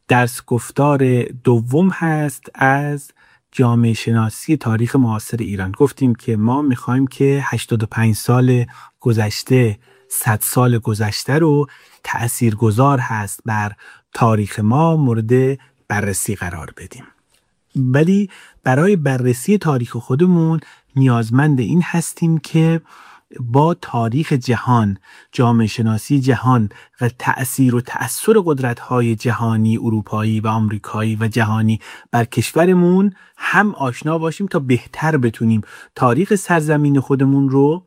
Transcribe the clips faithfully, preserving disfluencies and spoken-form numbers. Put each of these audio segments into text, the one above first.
درس گفتار دوم هست از جامعه شناسی تاریخ معاصر ایران. گفتیم که ما میخوایم که هشتاد و پنج سال گذشته، صد سال گذشته رو تأثیرگذار هست بر تاریخ ما مورد بررسی قرار بدیم. ولی برای بررسی تاریخ خودمون نیازمند این هستیم که با تاریخ جهان، جامعه شناسی جهان و تأثیر و تأثیر قدرت‌های جهانی، اروپایی و آمریکایی و جهانی بر کشورمون هم آشنا باشیم تا بهتر بتونیم تاریخ سرزمین خودمون رو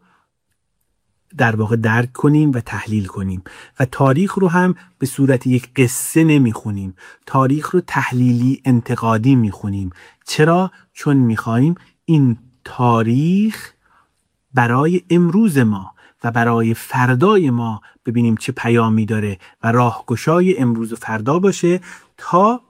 در واقع درک کنیم و تحلیل کنیم. و تاریخ رو هم به صورت یک قصه نمیخونیم، تاریخ رو تحلیلی انتقادی میخونیم. چرا؟ چون میخوایم این تاریخ برای امروز ما و برای فردای ما ببینیم چه پیامی داره و راهگشای امروز و فردا باشه تا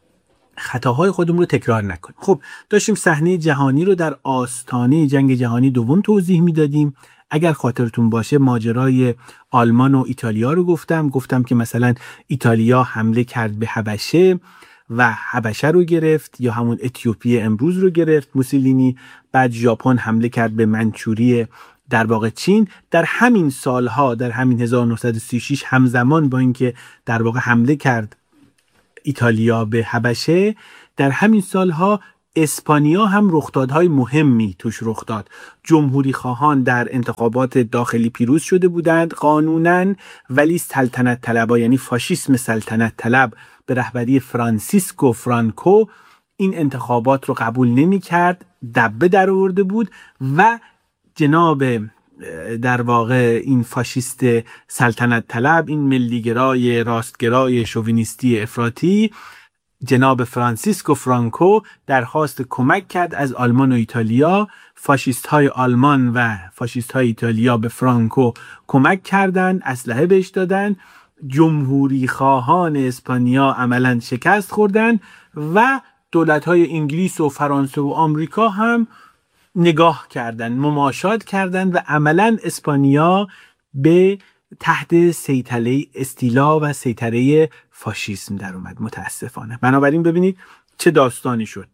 خطاهای خودمون رو تکرار نکنیم. خب داشتیم صحنه جهانی رو در آستانه جنگ جهانی دوم توضیح میدادیم. اگر خاطرتون باشه ماجرای آلمان و ایتالیا رو گفتم گفتم که مثلا ایتالیا حمله کرد به حبشه و حبشه رو گرفت، یا همون اتیوپی امروز رو گرفت موسولینی. بعد ژاپن حمله کرد به منچوری در واقع چین. در همین سالها، در همین هزار و نهصد و سی و شش همزمان با اینکه در واقع حمله کرد ایتالیا به حبشه، در همین سالها اسپانیا هم رخدادهای مهمی توش رخ داد. جمهوری خواهان در انتخابات داخلی پیروز شده بودند قانوناً، ولی سلطنت طلبها یعنی فاشیسم سلطنت طلب به رهبری فرانسیسکو فرانکو این انتخابات رو قبول نمی کرد، دبه در آورده بود و جناب در واقع این فاشیست سلطنت طلب، این ملیگرای راستگرای شوونیستی افراطی، جناب فرانسیسکو فرانکو درخواست کمک کرد از آلمان و ایتالیا. فاشیست های آلمان و فاشیست های ایتالیا به فرانکو کمک کردند، اسلحه بهش دادن. جمهوری خواهان اسپانیا عملاً شکست خوردن و دولت های انگلیس و فرانسه و آمریکا هم نگاه کردن، مماشات کردن و عملاً اسپانیا به تحت سیطره استیلا و سیطره فاشیسم در اومد متاسفانه. بنابراین ببینید چه داستانی شد.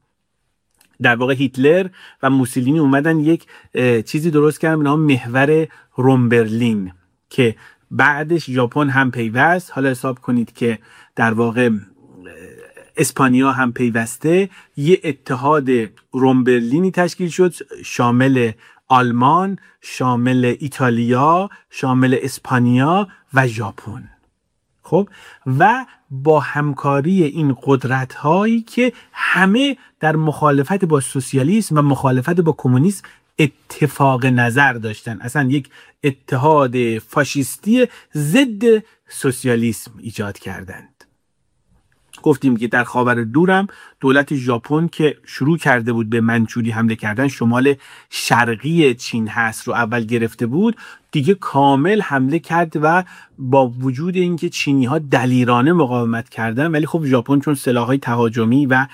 در واقع هیتلر و موسولینی اومدن یک چیزی درست کردن به نام محور روم برلین که بعدش ژاپن هم پیوست. حالا حساب کنید که در واقع اسپانیا هم پیوسته. یه اتحاد روم برلینی تشکیل شد شامل آلمان، شامل ایتالیا، شامل اسپانیا و ژاپن. خب و با همکاری این قدرت هایی که همه در مخالفت با سوسیالیسم و مخالفت با کمونیسم اتفاق نظر داشتن، اصلا یک اتحاد فاشیستی ضد سوسیالیسم ایجاد کردند. گفتیم که در خاور دورم دولت ژاپن که شروع کرده بود به منچوری حمله کردن، شمال شرقی چین هست رو اول گرفته بود، دیگه کامل حمله کرد و با وجود اینکه چینی ها دلیرانه مقاومت کردن، ولی خب ژاپن چون سلاح‌های تهاجمی و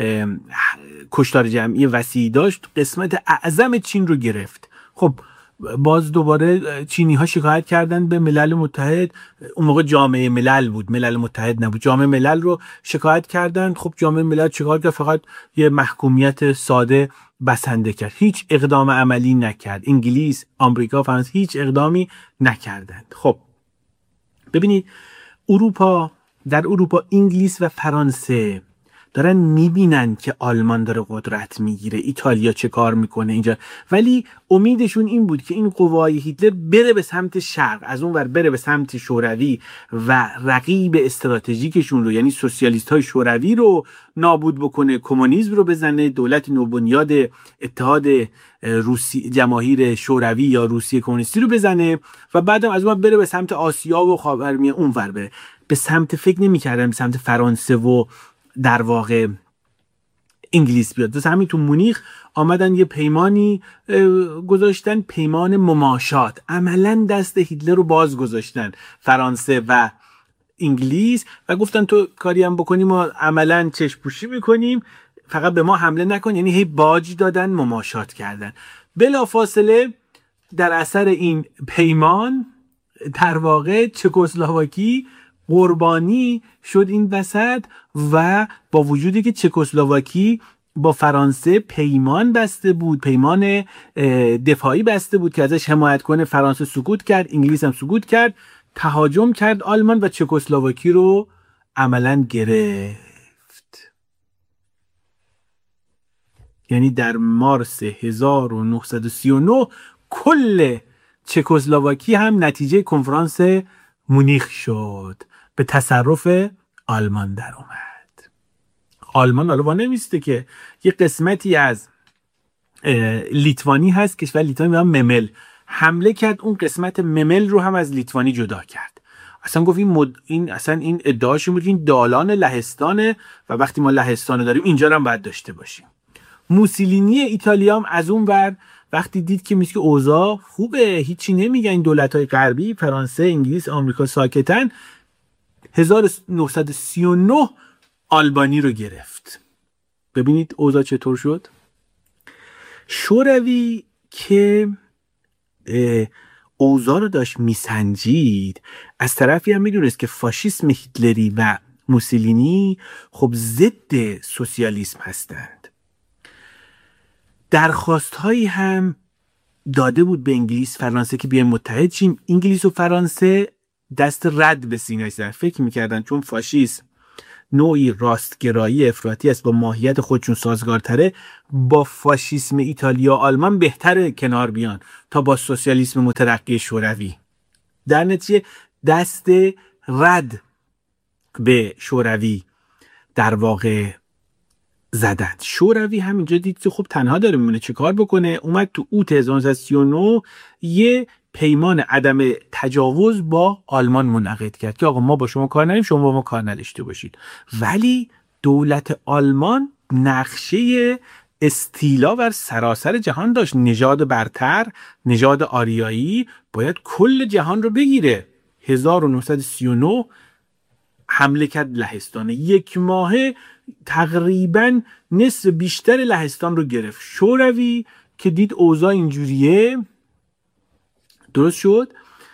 کشتار جمعی وسیعی داشت قسمت اعظم چین رو گرفت. خب باز دوباره چینی ها شکایت کردن به ملل متحد. اون موقع جامعه ملل بود، ملل متحد نبود، جامعه ملل رو شکایت کردن. خب جامعه ملل چیکار کرد؟ فقط یه محکومیت ساده بسنده کرد، هیچ اقدام عملی نکرد. انگلیس، آمریکا، فرانسه هیچ اقدامی نکردند. خب ببینید اروپا، در اروپا انگلیس و فرانسه دارن میبینن که آلمان داره قدرت میگیره، ایتالیا چه کار میکنه اینجا، ولی امیدشون این بود که این قوای هیتلر بره به سمت شرق، از اون ور بره به سمت شوروی و رقیب استراتژیکشون رو یعنی سوسیالیست های شوروی رو نابود بکنه، کمونیسم رو بزنه، دولت نوبنیاد اتحاد روسی جماهیر شوروی یا روسیه کمونیستی رو بزنه و بعدم از اون بره به سمت آسیا و خاورمیانه اون ور بره. به سمت فکر نمی‌کردن به سمت فرانسه و در واقع انگلیس بیاد. درست همین تو مونیخ آمدن یه پیمانی گذاشتن، پیمان مماشات، عملا دست هیتلر رو باز گذاشتن فرانسه و انگلیس و گفتن تو کاری هم بکنیم و عملا چشم پوشی میکنیم، فقط به ما حمله نکن. یعنی هی باج دادن، مماشات کردن. بلافاصله در اثر این پیمان در واقع چکسلواکی قربانی شد این وسط و با وجودی که چکسلواکی با فرانسه پیمان بسته بود، پیمان دفاعی بسته بود که ازش حمایت کنه، فرانسه سکوت کرد، انگلیس هم سکوت کرد، تهاجم کرد آلمان و چکسلواکی رو عملاً گرفت. یعنی در مارس هزار و نهصد و سی و نه کل چکسلواکی هم نتیجه کنفرانس مونیخ شد، به تصرف آلمان در اومد. آلمان حالا با نمیسته که یه قسمتی از لیتوانی هست، کشور لیتوانی به نام ممل، حمله کرد، اون قسمت ممل رو هم از لیتوانی جدا کرد. اصلا گفت این, مد... این اصلا این ادعاشون بود این دالان لهستانه و وقتی ما لهستانه داریم اینجا رو هم باید داشته باشیم. موسولینی ایتالیا هم از اون ور وقتی دید که میشه اوضاع خوبه، هیچی نمیگن این دولت‌های غربی، فرانسه، انگلیس، آمریکا ساکتن، هزار و نهصد و سی و نه آلبانی رو گرفت. ببینید اوضاع چطور شد. شوروی که اوضاع رو داشت میسنجید، از طرفی هم میدونست که فاشیسم هیتلری و موسولینی خب ضد سوسیالیسم هستند. درخواست هایی هم داده بود به انگلیس فرانسه که بیایم متحد شیم. انگلیس و فرانسه دست رد به سینه زدن، فکر میکردن چون فاشیسم نوعی راستگرایی افراطی است با ماهیت خودشون سازگارتره، با فاشیسم ایتالیا و آلمان بهتره کنار بیان تا با سوسیالیسم مترقی شوروی. در نتیجه دست رد به شوروی در واقع زدند. شوروی همینجا دید که خب تنها داره میمونه چه کار بکنه، اومد تو اوت هزار و نهصد و سی و نه یه پیمان عدم تجاوز با آلمان منعقد کرد که آقا ما با شما کار نداریم، شما با ما کار نداشته باشید. ولی دولت آلمان نقشه استیلا بر سراسر جهان داشت، نژاد برتر، نژاد آریایی باید کل جهان رو بگیره. هزار و نهصد و سی و نه حمله کرد لهستان، یک ماهه تقریبا نصف بیشتر لهستان رو گرفت. شوروی که دید اوضاع اینجوریه درست شد،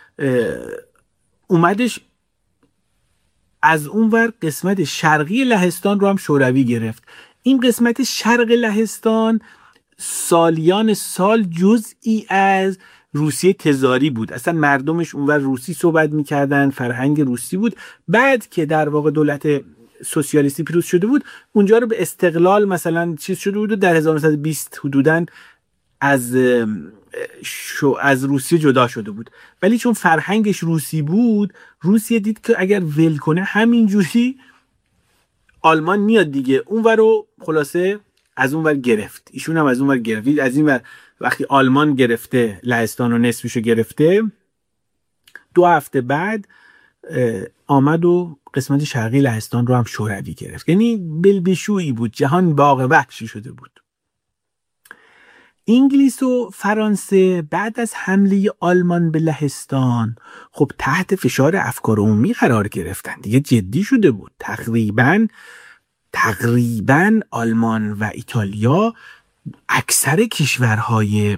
اومدش از اونور قسمت شرقی لهستان رو هم شوروی گرفت. این قسمت شرق لهستان سالیان سال جزئی از روسیه تزاری بود، اصلا مردمش اونور روسی صحبت میکردن، فرهنگ روسی بود. بعد که در واقع دولت سوسیالیستی پیروز شده بود اونجا رو به استقلال مثلا چیز شده بود و در هزار و نهصد و بیست حدوداً از شو از روسیه جدا شده بود. ولی چون فرهنگش روسی بود، روسیه دید که اگر ول کنه همینجوری آلمان میاد دیگه، اونور رو خلاصه از اونور گرفت، ایشون هم از اونور گرفت. از این ور وقتی آلمان گرفته لهستان رو نصفشو گرفته، دو هفته بعد آمد و قسمت شرقی لهستان رو هم شوروی گرفت. یعنی بلبشویی بود، جهان باغ وحشی شده بود. انگلیس و فرانسه بعد از حمله آلمان به لهستان خب تحت فشار افکار عمومی قرار گرفتن دیگه، جدی شده بود. تقریبا تقریبا آلمان و ایتالیا اکثر کشورهای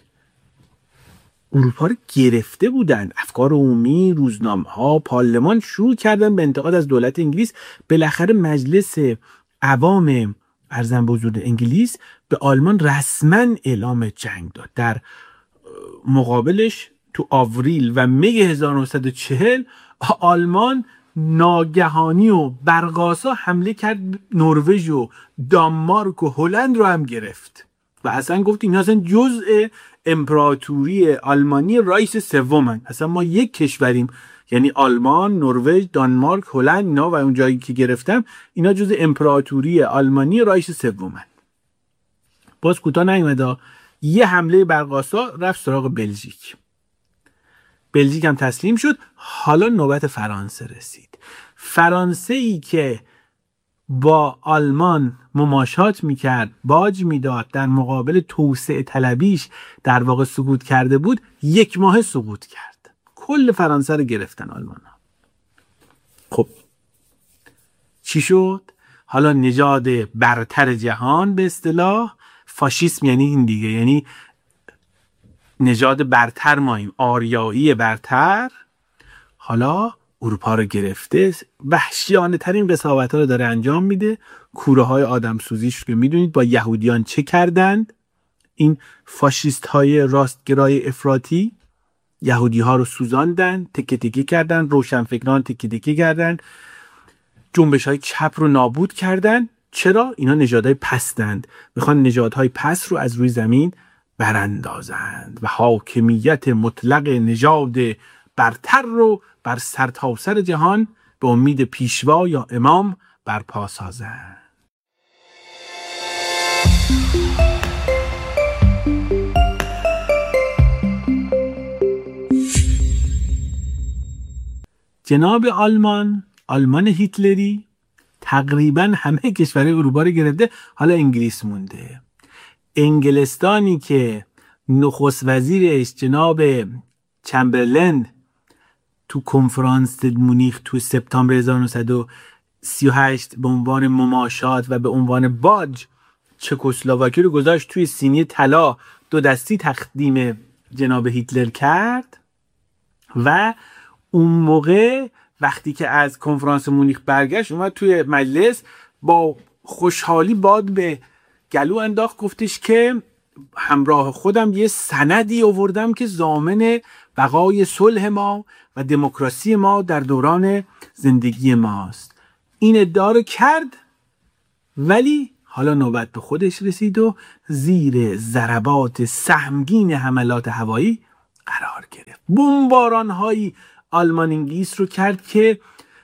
اروپا رو گرفته بودن. افکار عمومی، روزنامه‌ها، پارلمان شروع کردن به انتقاد از دولت انگلیس. بالاخره مجلس عوام ارزم به حضور انگلیس به آلمان رسما اعلام جنگ داد. در مقابلش تو آوریل و می هزار و نهصد و چهل آلمان ناگهانی و برقاسا حمله کرد، نروژ و دانمارک و هلند رو هم گرفت و اصلا گفت اینا اصلا جزء امپراتوری آلمانی رایس سومن، اصلا ما یک کشوریم. یعنی آلمان، نروژ، دانمارک، هلند، اینا و اون جایی که گرفتم اینا جزء امپراتوری آلمانی رایس سومن. باز کوتاه نیومد، یه حمله برقاسا رفت سراغ بلژیک. بلژیک هم تسلیم شد. حالا نوبت فرانسه رسید. فرانسه ای که با آلمان مماشات میکرد، باج میداد، در مقابل توسعه طلبیش در واقع سقوط کرده بود، یک ماه سقوط کرد. کل فرانسه رو گرفتن آلمان ها. خب چی شد؟ حالا نژاد برتر جهان به اصطلاح، فاشیسم یعنی این دیگه، یعنی نژاد برتر ماییم، آریایی برتر. حالا اروپا رو گرفته، وحشیانه ترین قساوت ها رو داره انجام میده. کوره های آدم سوزیش که میدونید با یهودیان چه کردند، این فاشیست های راستگرای افراطی یهودی ها رو سوزاندن، تکه تکه کردن، روشنفکران تکه تکه کردن، جنبش های چپ رو نابود کردن. چرا؟ اینا نژادهای پستند، میخوان نژادهای پست رو از روی زمین براندازند و حاکمیت مطلق نژاد برتر رو بر سرتاسر جهان به امید پیشوا یا امام برپا سازند. جناب آلمان، آلمان هیتلری تقریبا همه کشورهای اروپا رو گرفته، حالا انگلیس مونده. انگلستانی که نخست وزیرش جناب چمبرلین تو کنفرانس مونیخ تو سپتامبر هزار و نهصد و سی و هشت به عنوان مماشات و به عنوان باج چکسلواکی رو گذاشت توی سینی طلا، دو دستی تقدیم جناب هیتلر کرد و اون موقع وقتی که از کنفرانس مونیخ برگشت اومد توی مجلس با خوشحالی باد به گلو انداخت، گفتش که همراه خودم یه سندی آوردم که ضامن بقای صلح ما و دموکراسی ما در دوران زندگی ماست. این ادعا رو کرد، ولی حالا نوبت به خودش رسید و زیر ضربات سهمگین حملات هوایی قرار گرفت. بمباران هایی آلمان انگلیس رو کرد که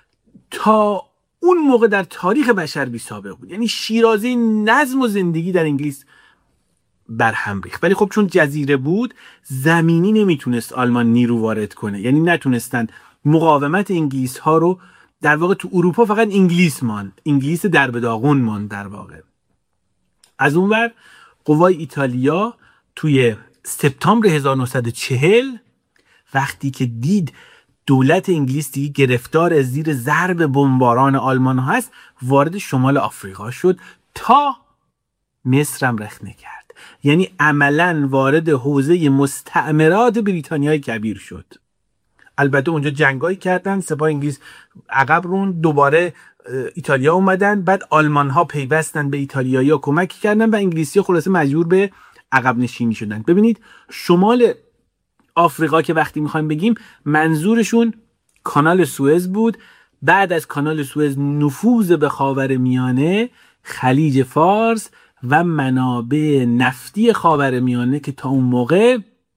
تا اون موقع در تاریخ بشر بی سابقه بود. یعنی شیرازه نظم و زندگی در انگلیس برهم ریخت. ولی خب چون جزیره بود زمینی نمیتونست آلمان نیرو وارد کنه، یعنی نتونستن مقاومت انگلیس ها رو، در واقع تو اروپا فقط انگلیس ماند، انگلیس در به داغون ماند در واقع. از اونور قوای ایتالیا توی سپتامبر هزار و نهصد و چهل وقتی که دید دولت انگلیس دیگه گرفتار از زیر ضرب بمباران آلمان ها هست، وارد شمال آفریقا شد تا مصر هم رخنه کرد. یعنی عملاً وارد حوزه مستعمرات بریتانیای کبیر شد. البته اونجا جنگایی کردن، سپاه انگلیس عقب رون، دوباره ایتالیا اومدن، بعد آلمان ها پیوستن به ایتالیایی‌ها کمک کردن و انگلیسی‌ها خلاصه مجبور به عقب نشینی شدن. ببینید شمال آفریقا که وقتی میخوایم بگیم منظورشون کانال سوئز بود. بعد از کانال سوئز نفوذ به خاورمیانه، خلیج فارس و منابع نفتی خاورمیانه که تا اون موقع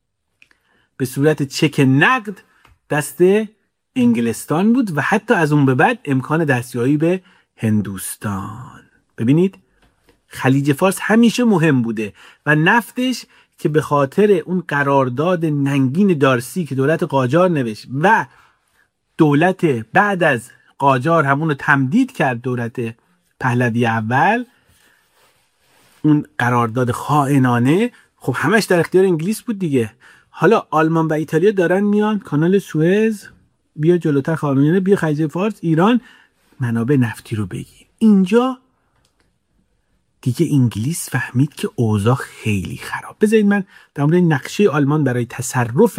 به صورت چک نقد دست انگلستان بود و حتی از اون به بعد امکان دستیابی به هندوستان. ببینید خلیج فارس همیشه مهم بوده و نفتش که به خاطر اون قرارداد ننگین دارسی که دولت قاجار نوشت و دولت بعد از قاجار همون رو تمدید کرد، دولت پهلوی اول، اون قرارداد خائنانه، خب همش در اختیار انگلیس بود دیگه. حالا آلمان و ایتالیا دارن میان کانال سوئز، بیا جلوتر خاورمیانه، بیا خلیج فارس، ایران، منابع نفتی رو بگیر. اینجا دیگه انگلیس فهمید که اوضاع خیلی خراب. بذارید من در مورد نقشه آلمان برای تصرف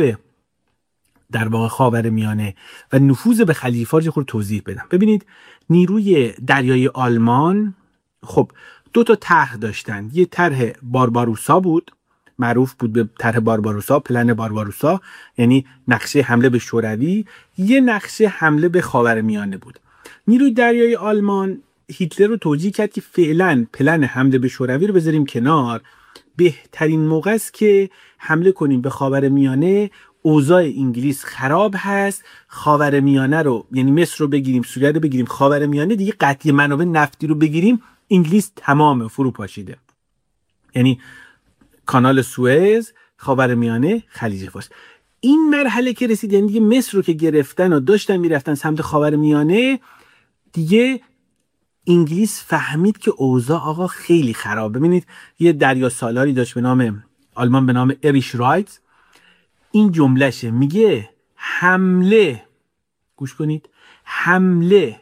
در واقع خاورمیانه و نفوذ به خلیج فارس خود توضیح بدم. ببینید نیروی دریایی آلمان خب دو تا طرح داشتن. یه طرح بارباروسا بود، معروف بود به طرح بارباروسا، پلن بارباروسا، یعنی نقشه حمله به شوروی. یه نقشه حمله به خاورمیانه بود. نیروی دریایی آلمان هیتلر رو توجیه کرد که فعلا پلن حمله به شوروی رو بذاریم کنار، بهترین موقع است که حمله کنیم به خاورمیانه، اوضاع انگلیس خراب هست، خاورمیانه رو یعنی مصر رو بگیریم، سوریه رو بگیریم، خاورمیانه دیگه قطعی منابع نفتی رو بگیریم، انگلیس تمام فرو پاشیده. یعنی کانال سوئز، خاورمیانه، خلیج فارس. این مرحله که رسید، یعنی دیگه مصر رو که گرفتن و داشتن میرفتن سمت خاورمیانه، دیگه انگلیس فهمید که اوضاع آقا خیلی خراب. ببینید یه دریا سالاری داشت به نام آلمان به نام اریش رایت، این جملهشه، میگه حمله، گوش کنید، حمله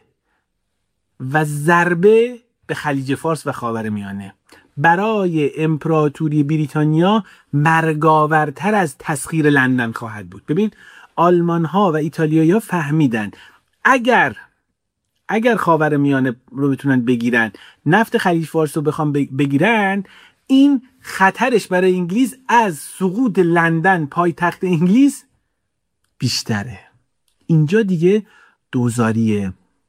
و ضربه به خلیج فارس و خاورمیانه برای امپراتوری بریتانیا مرگاورتر از تسخیر لندن خواهد بود. ببین آلمان ها و ایتالیایی ها فهمیدن اگر اگر خاورمیانه رو بتونن بگیرن، نفت خلیج فارس رو بخوام بگیرن، این خطرش برای انگلیس از سقوط لندن پایتخت انگلیس بیشتره. اینجا دیگه دوزاری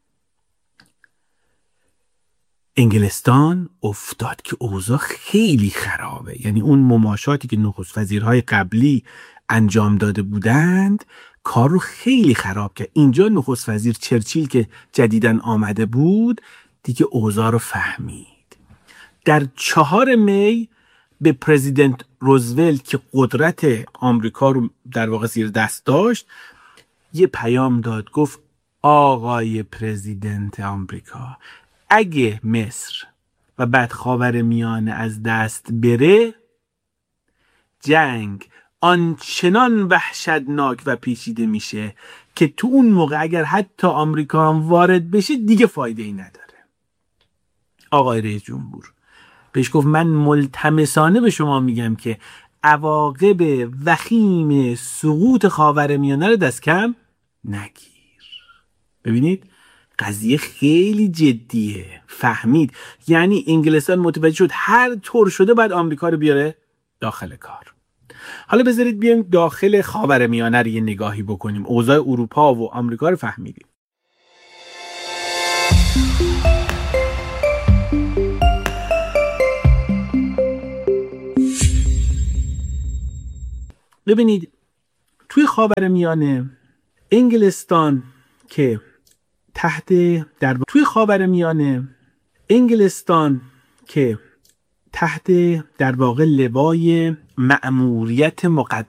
انگلستان افتاد که اوضاع خیلی خرابه. یعنی اون مماشاتی که نخست وزیرهای قبلی انجام داده بودند کار رو خیلی خراب کرد. اینجا نخست وزیر چرچیل که جدیداً آمده بود دیگه اوضاع رو فهمید. در چهار می به پرزیدنت روزولت که قدرت آمریکا رو در واقع زیر دست داشت یه پیام داد، گفت آقای پرزیدنت آمریکا، اگه مصر و بعد خاورمیانه از دست بره، جنگ آنچنان وحشتناک و پیچیده میشه که تو اون موقع اگر حتی آمریکا هم وارد بشه دیگه فایده ای نداره. آقای رئیس جمهور بهش گفت من ملتمسانه به شما میگم که عواقب وخیم سقوط خاورمیانه رو دست کم نگیر. ببینید قضیه خیلی جدیه. فهمید، یعنی انگلستان متوجه شد هر طور شده باید آمریکا رو بیاره داخل کار. حالا بذارید بیایم داخل خاورمیانه رو یه نگاهی بکنیم. اوضاع اروپا و آمریکا رو فهمیدیم. ببینید توی خاورمیانه انگلستان که تحت در توی خاورمیانه انگلستان که تحت در واقع لوای مأموریت مقدس